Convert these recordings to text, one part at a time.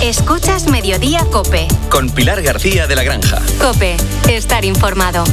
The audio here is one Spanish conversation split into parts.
Escuchas Mediodía COPE. Con Pilar García de la Granja. COPE. Estar informado.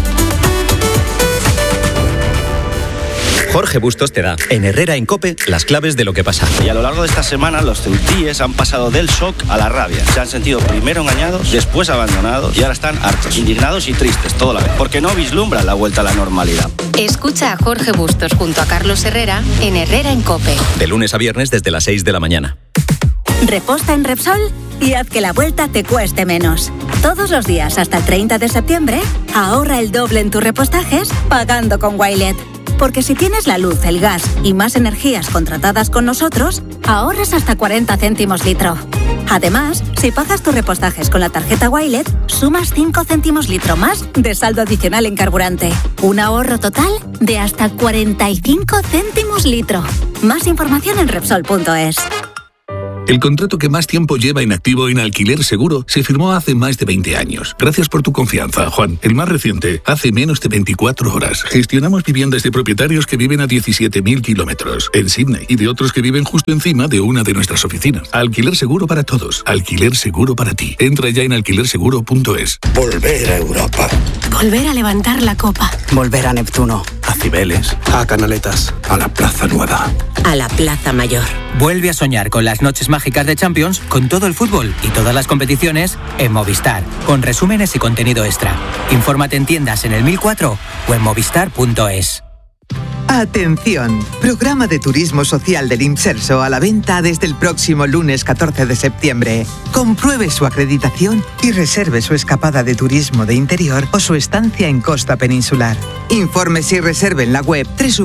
Jorge Bustos te da, en Herrera en COPE, las claves de lo que pasa. Y a lo largo de esta semana, los ceutíes han pasado del shock a la rabia. Se han sentido primero engañados, después abandonados y ahora están hartos, indignados y tristes, todo la vez. Porque no vislumbran la vuelta a la normalidad. Escucha a Jorge Bustos junto a Carlos Herrera en Herrera en COPE. De lunes a viernes desde las 6 de la mañana. Reposta en Repsol y haz que la vuelta te cueste menos. Todos los días hasta el 30 de septiembre, ahorra el doble en tus repostajes pagando con Wilet. Porque si tienes la luz, el gas y más energías contratadas con nosotros, ahorras hasta 40 céntimos litro. Además, si pagas tus repostajes con la tarjeta Wilet, sumas 5 céntimos litro más de saldo adicional en carburante. Un ahorro total de hasta 45 céntimos litro. Más información en Repsol.es. El contrato que más tiempo lleva inactivo en Alquiler Seguro se firmó hace más de 20 años. Gracias por tu confianza, Juan. El más reciente, hace menos de 24 horas. Gestionamos viviendas de propietarios que viven a 17.000 kilómetros en Sydney y de otros que viven justo encima de una de nuestras oficinas. Alquiler Seguro para todos. Alquiler Seguro para ti. Entra ya en alquilerseguro.es. Volver a Europa. Volver a levantar la copa. Volver a Neptuno. A Cibeles. A Canaletas. A la Plaza Nueva. A la Plaza Mayor. Vuelve a soñar con las noches mágicas de Champions, con todo el fútbol y todas las competiciones en Movistar, con resúmenes y contenido extra. Infórmate en tiendas en el 1004 o en movistar.es. Atención, programa de turismo social del Imserso a la venta desde el próximo lunes 14 de septiembre. Compruebe su acreditación y reserve su escapada de turismo de interior o su estancia en costa peninsular. Infórmese y reserve en la web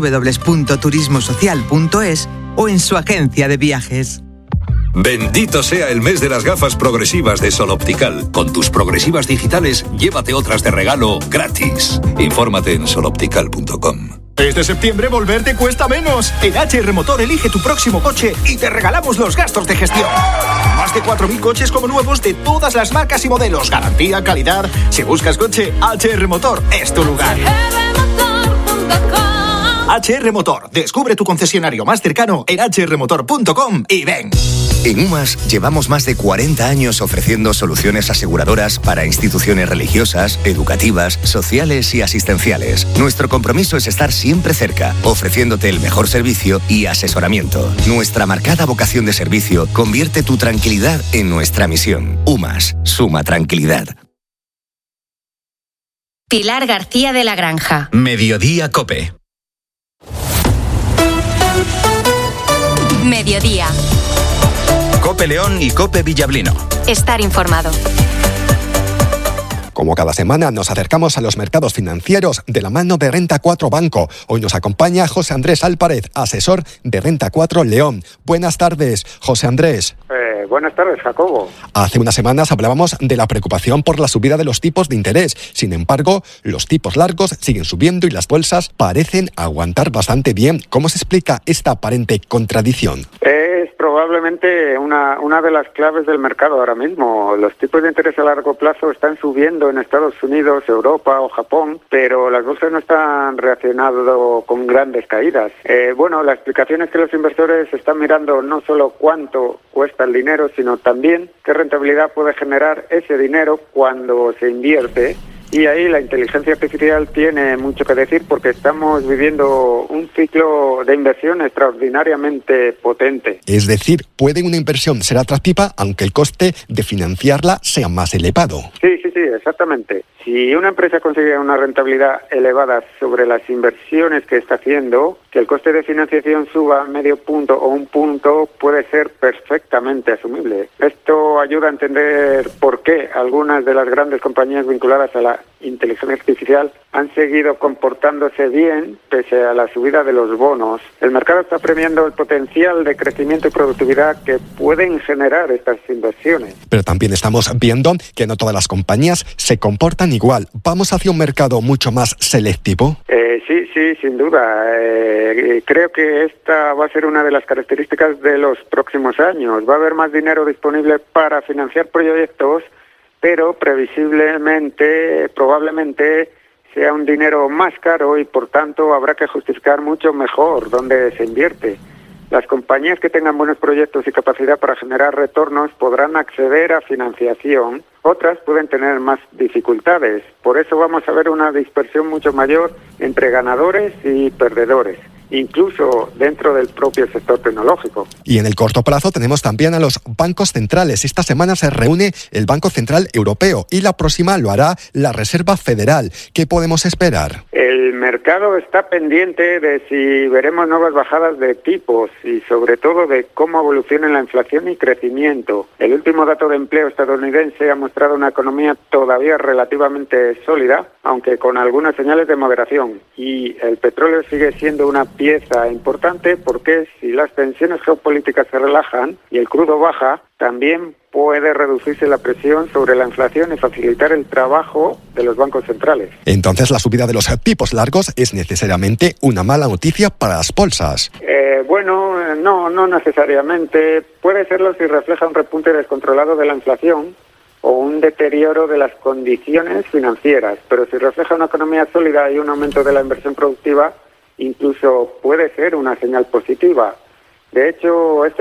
www.turismosocial.es o en su agencia de viajes. Bendito sea el mes de las gafas progresivas de Sol Optical. Con tus progresivas digitales, llévate otras de regalo gratis. Infórmate en soloptical.com. Este septiembre volver te cuesta menos. En HR Motor elige tu próximo coche y te regalamos los gastos de gestión. Más de 4.000 coches como nuevos de todas las marcas y modelos. Garantía, calidad. Si buscas coche, HR Motor es tu lugar. HR Motor. Descubre tu concesionario más cercano en hrmotor.com y ven. En UMAS llevamos más de 40 años ofreciendo soluciones aseguradoras para instituciones religiosas, educativas, sociales y asistenciales. Nuestro compromiso es estar siempre cerca, ofreciéndote el mejor servicio y asesoramiento. Nuestra marcada vocación de servicio convierte tu tranquilidad en nuestra misión. UMAS, suma tranquilidad. Pilar García de la Granja. Mediodía COPE. Mediodía. COPE León y COPE Villablino. Estar informado. Como cada semana nos acercamos a los mercados financieros de la mano de Renta 4 Banco. Hoy nos acompaña José Andrés Álvarez, asesor de Renta 4 León. Buenas tardes, José Andrés. Buenas tardes, Jacobo. Hace unas semanas hablábamos de la preocupación por la subida de los tipos de interés. Sin embargo, los tipos largos siguen subiendo y las bolsas parecen aguantar bastante bien. ¿Cómo se explica esta aparente contradicción? Es probablemente una de las claves del mercado ahora mismo. Los tipos de interés a largo plazo están subiendo en Estados Unidos, Europa o Japón, pero las bolsas no están reaccionando con grandes caídas. La explicación es que los inversores están mirando no solo cuánto cuesta el dinero, sino también qué rentabilidad puede generar ese dinero cuando se invierte. Y ahí la inteligencia artificial tiene mucho que decir porque estamos viviendo un ciclo de inversión extraordinariamente potente. Es decir, ¿puede una inversión ser atractiva aunque el coste de financiarla sea más elevado? Sí, exactamente. Si una empresa consigue una rentabilidad elevada sobre las inversiones que está haciendo, que el coste de financiación suba medio punto o un punto puede ser perfectamente asumible. Esto ayuda a entender por qué algunas de las grandes compañías vinculadas a la inteligencia artificial han seguido comportándose bien pese a la subida de los bonos. El mercado está premiando el potencial de crecimiento y productividad que pueden generar estas inversiones. Pero también estamos viendo que no todas las compañías se comportan igual. ¿Vamos hacia un mercado mucho más selectivo? Sí, sin duda. Creo que esta va a ser una de las características de los próximos años. Va a haber más dinero disponible para financiar proyectos, pero previsiblemente, probablemente sea un dinero más caro y por tanto habrá que justificar mucho mejor dónde se invierte. Las compañías que tengan buenos proyectos y capacidad para generar retornos podrán acceder a financiación. Otras pueden tener más dificultades. Por eso vamos a ver una dispersión mucho mayor entre ganadores y perdedores, incluso dentro del propio sector tecnológico. Y en el corto plazo tenemos también a los bancos centrales. Esta semana se reúne el Banco Central Europeo y la próxima lo hará la Reserva Federal. ¿Qué podemos esperar? El mercado está pendiente de si veremos nuevas bajadas de tipos y sobre todo de cómo evoluciona la inflación y crecimiento. El último dato de empleo estadounidense ha mostrado una economía todavía relativamente sólida, aunque con algunas señales de moderación. Y el petróleo sigue siendo una pieza importante porque si las tensiones geopolíticas se relajan y el crudo baja, también puede reducirse la presión sobre la inflación y facilitar el trabajo de los bancos centrales. Entonces, la subida de los tipos largos es necesariamente una mala noticia para las bolsas. No necesariamente. Puede serlo si refleja un repunte descontrolado de la inflación o un deterioro de las condiciones financieras. Pero si refleja una economía sólida y un aumento de la inversión productiva, incluso puede ser una señal positiva. De hecho, este